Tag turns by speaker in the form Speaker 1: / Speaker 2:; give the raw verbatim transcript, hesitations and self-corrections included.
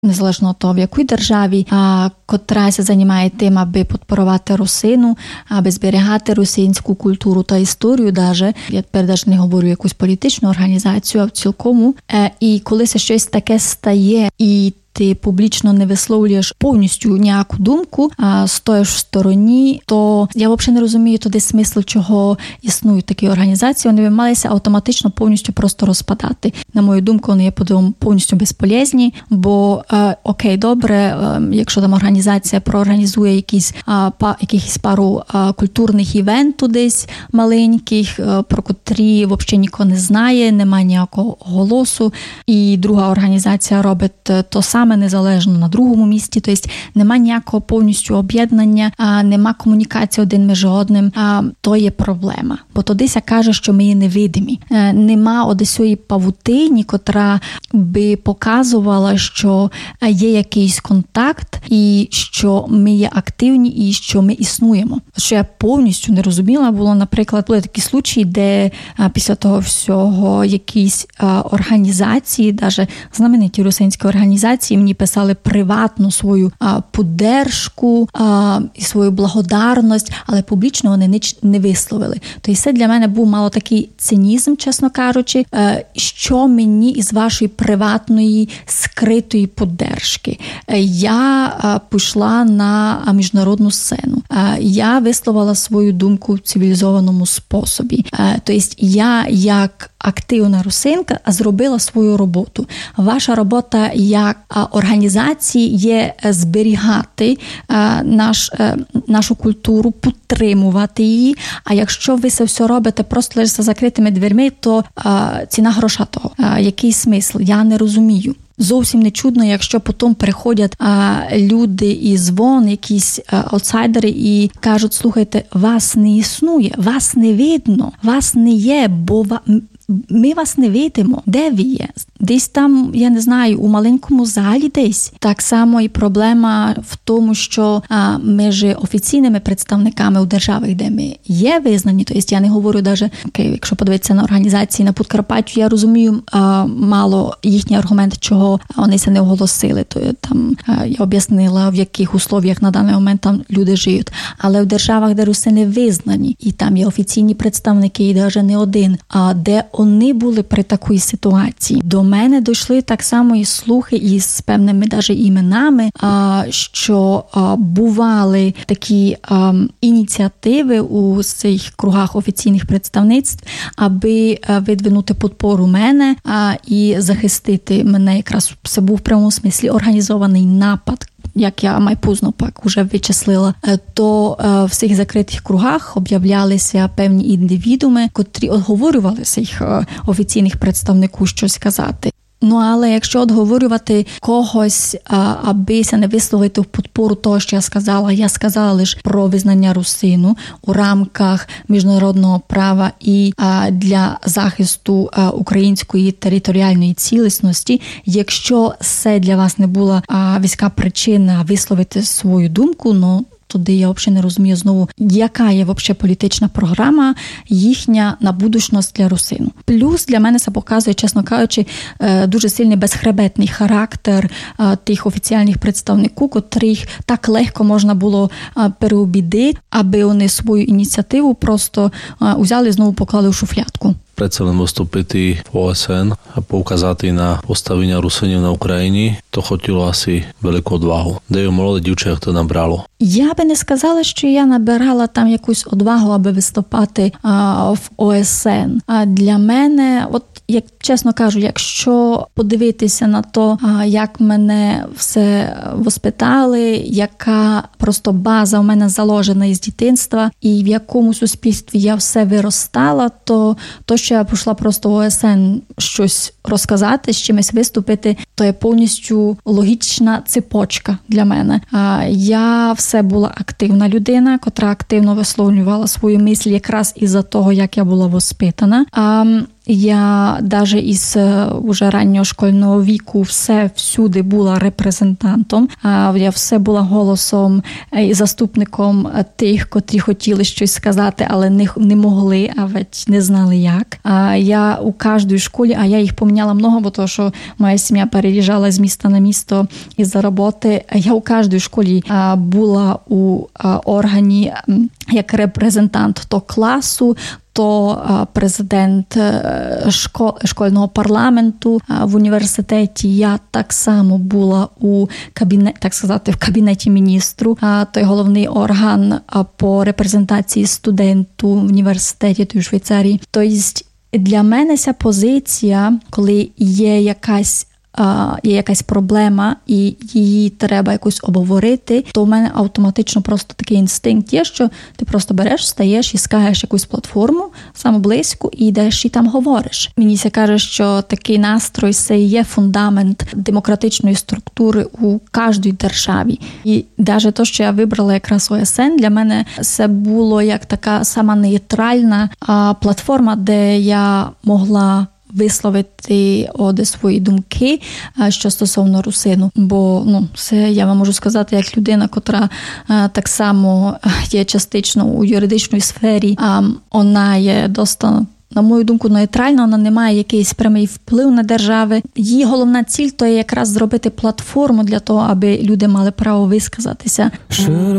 Speaker 1: незалежно від того, в якій державі, а, котра се займає тим, аби підпорувати русину, аби зберігати русинську культуру та історію даже. Я тепер навіть не говорю якусь політичну організацію, а в цілкому. Е, і коли це щось таке стає, і ти публічно не висловлюєш повністю ніяку думку, а стоїш в стороні, то я взагалі не розумію тоді смисл, чого існують такі організації. Вони малися автоматично повністю просто розпадати. На мою думку, вони є повністю безполезні, бо е, окей, добре, е, якщо там організація проорганізує якісь, е, па, якісь пару е, культурних івентів десь маленьких, е, про котрі взагалі ніхто не знає, немає ніякого голосу, і друга організація робить то саме, незалежно на другому місці, тобто нема ніякого повністю об'єднання, а нема комунікації один між одним, а то є проблема. Бо тодися каже, що ми є невидимі. Нема одесої павутині, котра би показувала, що є якийсь контакт і що ми є активні і що ми існуємо. Що я повністю не розуміла, було, наприклад, були такі случаї, де після того всього якісь організації, навіть знамениті русинські організації, мені писали приватну свою а, поддержку а, і свою благодарність, але публічно вони ніч не висловили. Тобто це для мене був мало такий цинізм, чесно кажучи, а, що мені із вашої приватної скритої поддержки. А, я а, пішла на міжнародну сцену. А, я висловила свою думку в цивілізованому способі. А, тобто я як активна русинка зробила свою роботу. Ваша робота як організації є зберігати наш, нашу культуру, підтримувати її. А якщо ви це все робите просто лише за закритими дверми, то ціна гроша того. Який смисл? Я не розумію. Зовсім не чудно, якщо потім приходять а, люди із вон, якісь а, аутсайдери і кажуть, слухайте, вас не існує, вас не видно, вас не є, бо ва... ми вас не видимо. Де ви є? Десь там, я не знаю, у маленькому залі десь. Так само і проблема в тому, що а, між офіційними представниками у державах, де ми є визнані, тобто я не говорю навіть, окей, якщо подивитися на організації на Подкарпаттю, я розумію а, мало їхній аргумент, чого вони це не оголосили. То там а, я об'яснила, в яких условіях на даний момент там люди живуть. Але в державах, де русини визнані, і там є офіційні представники, і навіть не один, а де вони були при такій ситуації. До мене дійшли так само і слухи із певними навіть іменами, що бували такі ініціативи у цих кругах офіційних представництв, аби видвинути підпору мене і захистити мене. Якраз це був в прямому смислі організований напад, як я майпузно пак уже вичислила, то в цих закритих кругах об'являлися певні індивідууми, котрі обговорювали цих офіційних представників щось казати. Ну, але якщо отговорювати когось, абися не висловити в підпору того, що я сказала, я сказала лише про визнання русину у рамках міжнародного права і для захисту української територіальної цілісності. Якщо це для вас не була війська причина висловити свою думку, ну, тоді я взагалі не розумію знову, яка є взагалі політична програма їхня на будущність для русину. Плюс для мене це показує, чесно кажучи, дуже сильний безхребетний характер тих офіційних представників, котрих так легко можна було переубідити, аби вони свою ініціативу просто взяли і знову поклали в шуфлядку.
Speaker 2: Predsa len vystúpiť v ó es en a poukázať na postavenia Rusinov na Україні, то хотіло asi велику odvahu. Де його молоде дівча хто набрало?
Speaker 1: Я би не сказала, що я набирала там якусь одвагу, аби виступати а, в о es en. А для мене, от як чесно кажу, якщо подивитися на то, а, як мене все воспитали, яка просто база у мене заложена із дитинства і в якому суспільстві я все виростала, то то, що я пішла просто в о es en щось розказати, з чимось виступити, то є повністю логічна цепочка для мене. А, я все була активна людина, котра активно висловлювала свою мисль якраз із-за того, як я була воспитана. А, я навіть із уже раннього школьного віку все всюди була репрезентантом. Я все була голосом і заступником тих, котрі хотіли щось сказати, але не, не могли, а ведь не знали як. Я у кожній школі, а я їх поміняла много, бо то, що моя сім'я переїжджала з міста на місто із-за роботи. Я у кожній школі була у органі як репрезентант то класу, то президент школьного парламенту в університеті. Я так само була у кабінеті, так сказати, в кабінеті міністру, той головний орган по репрезентації студенту в університеті у Швейцарії. Тобто для мене ця позиція, коли є якась є якась проблема і її треба якось обговорити, то в мене автоматично просто такий інстинкт є, що ти просто береш, стаєш і скаєш якусь платформу саме близько і йдеш і там говориш. Мені це каже, що такий настрой – це є фундамент демократичної структури у кожній державі. І навіть те, що я вибрала якраз О С Н, для мене це було як така сама нейтральна платформа, де я могла висловити оде свої думки, що стосовно русину. Бо, ну, це я вам можу сказати, як людина, котра так само є частично у юридичній сфері, а вона є досить, на мою думку, нейтральна, вона не має якийсь прямий вплив на держави. Її головна ціль – то є якраз зробити платформу для того, аби люди мали право висказатися.